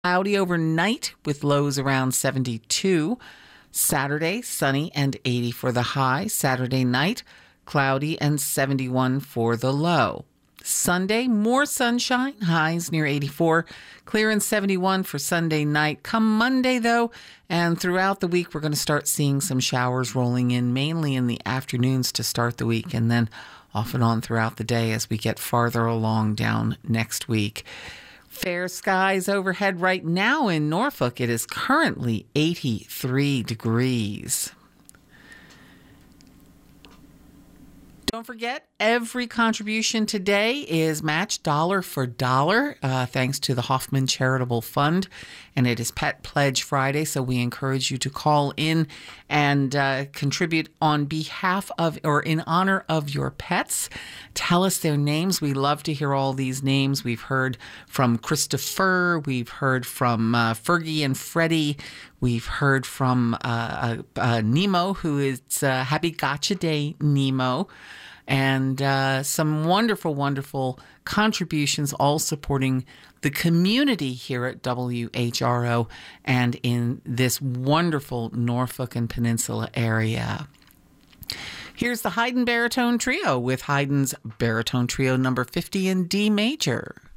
Cloudy overnight with lows around 72. Saturday, sunny and 80 for the high. Saturday night, cloudy and 71 for the low. Sunday, more sunshine, highs near 84, clear and 71 for Sunday night. Come Monday, though, and throughout the week, we're going to start seeing some showers rolling in, mainly in the afternoons to start the week, and then off and on throughout the day as we get farther along down next week. Fair skies overhead right now in Norfolk. It is currently 83 degrees. Don't forget, every contribution today is matched dollar for dollar, thanks to the Hoffman Charitable Fund. And it is Pet Pledge Friday, so we encourage you to call in and contribute on behalf of or in honor of your pets. Tell us their names. We love to hear all these names. We've heard from Christopher. We've heard from Fergie and Freddie. We've heard from Nemo, who is Happy Gotcha Day, Nemo. And some wonderful, wonderful contributions, all supporting the community here at WHRO and in this wonderful Norfolk and Peninsula area. Here's the Haydn Baritone Trio with Haydn's Baritone Trio number 50 in D major.